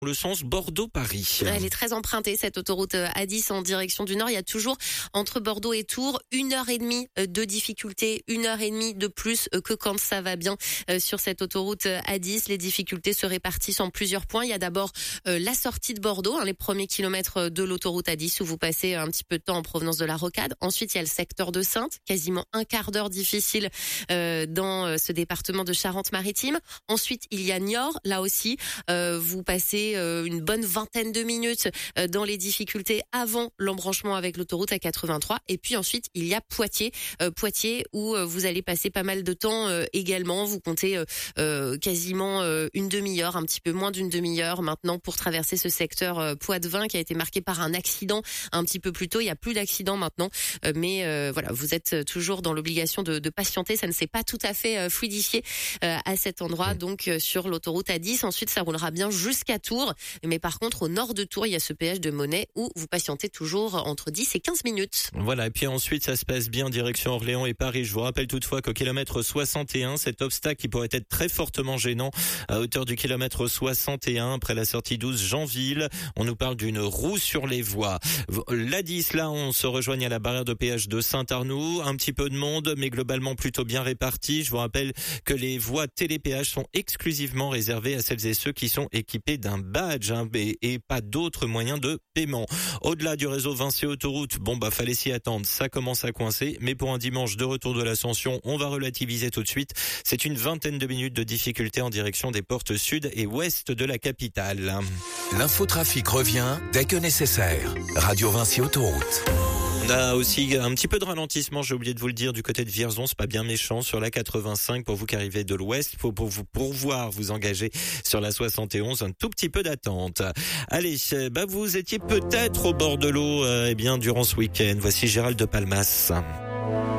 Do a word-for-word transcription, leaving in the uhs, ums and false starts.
Le sens Bordeaux-Paris. Elle est très empruntée, cette autoroute A dix en direction du nord. Il y a toujours, entre Bordeaux et Tours, une heure et demie de difficultés, une heure et demie de plus que quand ça va bien sur cette autoroute A dix. Les difficultés se répartissent en plusieurs points. Il y a d'abord la sortie de Bordeaux, hein, les premiers kilomètres de l'autoroute A dix où vous passez un petit peu de temps en provenance de la Rocade. Ensuite, il y a le secteur de Saintes, quasiment un quart d'heure difficile euh, dans ce département de Charente-Maritime. Ensuite, il y a Niort, là aussi, euh, vous passez une bonne vingtaine de minutes dans les difficultés avant l'embranchement avec l'autoroute A quatre-vingt-trois. Et puis ensuite, il y a Poitiers. Euh, Poitiers où vous allez passer pas mal de temps euh, également. Vous comptez euh, quasiment euh, une demi-heure, un petit peu moins d'une demi-heure maintenant pour traverser ce secteur euh, Poitevin qui a été marqué par un accident un petit peu plus tôt. Il n'y a plus d'accident maintenant. Euh, mais euh, voilà, vous êtes toujours dans l'obligation de, de patienter. Ça ne s'est pas tout à fait euh, fluidifié euh, à cet endroit. Donc euh, sur l'autoroute A dix. Ensuite, ça roulera bien jusqu'à Tours. Mais par contre, au nord de Tours, il y a ce péage de Monnet où vous patientez toujours entre dix et quinze minutes. Voilà, et puis ensuite, ça se passe bien direction Orléans et Paris. Je vous rappelle toutefois qu'au kilomètre soixante et un, cet obstacle qui pourrait être très fortement gênant à hauteur du kilomètre soixante et un, après la sortie douze Jeanville. On nous parle d'une roue sur les voies. L'A dix, là, on se rejoigne à la barrière de péage de Saint-Arnoux. Un petit peu de monde, mais globalement plutôt bien réparti. Je vous rappelle que les voies télépéage sont exclusivement réservées à celles et ceux qui sont équipés d'un badge hein, et, et pas d'autres moyens de paiement. Au-delà du réseau Vinci Autoroute, bon bah fallait s'y attendre, ça commence à coincer, mais pour un dimanche de retour de l'Ascension, on va relativiser tout de suite. C'est une vingtaine de minutes de difficulté en direction des portes sud et ouest de la capitale. L'infotrafic revient dès que nécessaire. Radio Vinci Autoroute. On a aussi un petit peu de ralentissement, j'ai oublié de vous le dire, du côté de Vierzon, c'est pas bien méchant, sur la quatre-vingt-cinq pour vous qui arrivez de l'ouest, pour, pour vous pouvoir vous engager sur la soixante et onze, un tout petit peu d'attente. Allez, bah vous étiez peut-être au bord de l'eau, euh, eh bien durant ce week-end. Voici Gérald de Palmas.